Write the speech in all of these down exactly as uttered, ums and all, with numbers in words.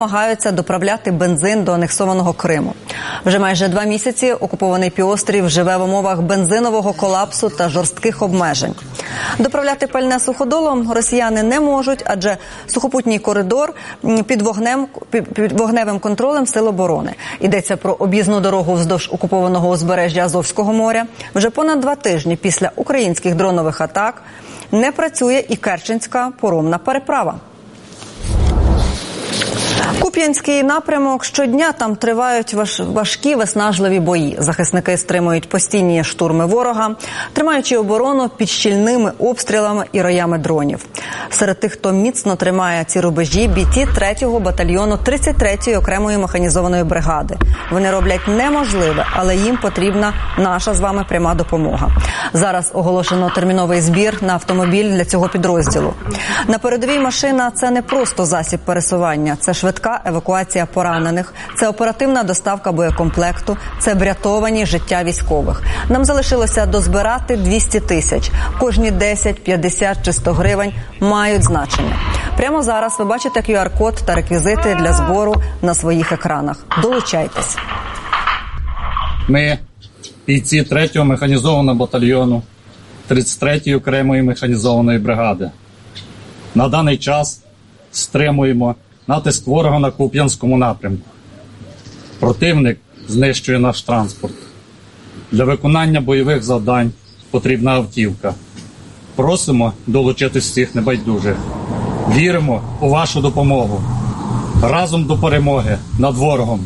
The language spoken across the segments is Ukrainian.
Намагаються доправляти бензин до анексованого Криму. Вже майже два місяці окупований півострів живе в умовах бензинового колапсу та жорстких обмежень. Доправляти пальне суходолом росіяни не можуть, адже сухопутній коридор під, вогнем, під вогневим контролем Сил оборони. Йдеться про об'їзну дорогу вздовж окупованого узбережжя Азовського моря. Вже понад два тижні після українських дронових атак не працює і Керченська поромна переправа. Куп'янський напрямок. Щодня там тривають важкі виснажливі бої. Захисники стримують постійні штурми ворога, тримаючи оборону під щільними обстрілами і роями дронів. Серед тих, хто міцно тримає ці рубежі, бійці третього батальйону тридцять третьої окремої механізованої бригади. Вони роблять неможливе, але їм потрібна наша з вами пряма допомога. Зараз оголошено терміновий збір на автомобіль для цього підрозділу. На передовій машина – це не просто засіб пересування, це швидка евакуація поранених, це оперативна доставка боєкомплекту, це врятовані життя військових. Нам залишилося дозбирати двісті тисяч. Кожні десять, п'ятдесят чи сто гривень мають значення. Прямо зараз ви бачите ку ар код та реквізити для збору на своїх екранах. Долучайтесь. Ми, бійці третього механізованого батальйону тридцять третьої окремої механізованої бригади, на даний час стримуємо натиск ворога на Куп'янському напрямку. Противник знищує наш транспорт. Для виконання бойових завдань потрібна автівка. Просимо долучитись всіх небайдужих. Віримо у вашу допомогу. Разом до перемоги над ворогом.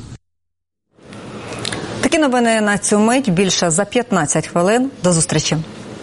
Такі новини на цю мить. Більше за п'ятнадцять хвилин. До зустрічі.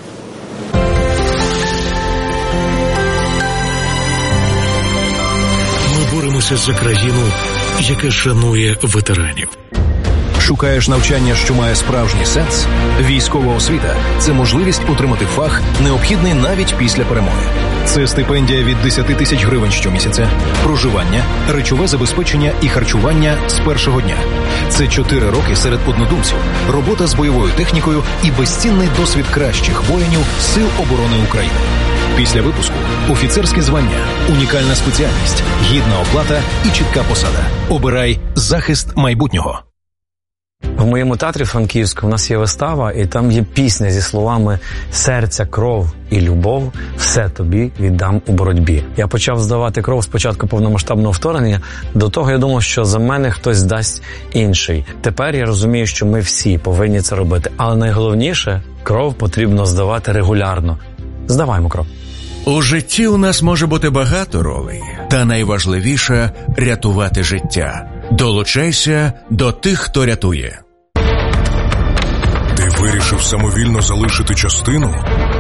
Боремося за країну, яка шанує ветеранів. Шукаєш навчання, що має справжній сенс? Військова освіта – це можливість отримати фах, необхідний навіть після перемоги. Це стипендія від десять тисяч гривень щомісяця, проживання, речове забезпечення і харчування з першого дня. Це чотири роки серед однодумців, робота з бойовою технікою і безцінний досвід кращих воїнів Сил оборони України. Після випуску – офіцерське звання, унікальна спеціальність, гідна оплата і чітка посада. Обирай захист майбутнього. В моєму театрі Франківську у нас є вистава, і там є пісня зі словами «Серця, кров і любов, все тобі віддам у боротьбі». Я почав здавати кров з початку повномасштабного вторгнення, до того я думав, що за мене хтось дасть інший. Тепер я розумію, що ми всі повинні це робити, але найголовніше – кров потрібно здавати регулярно. Здаваймо кров. У житті у нас може бути багато ролей, та найважливіше – рятувати життя. Долучайся до тих, хто рятує. Ти вирішив самовільно залишити частину?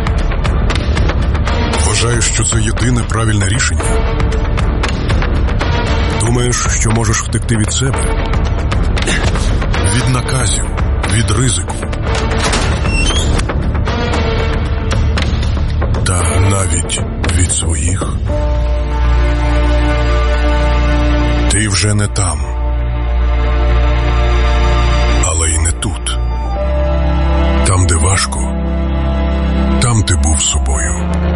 Вважаєш, що це єдине правильне рішення? Думаєш, що можеш втекти від себе? Від наказів, від ризику. Та навіть від своїх. Ти вже не там. Але й не тут. Там, де важко, там ти був собою.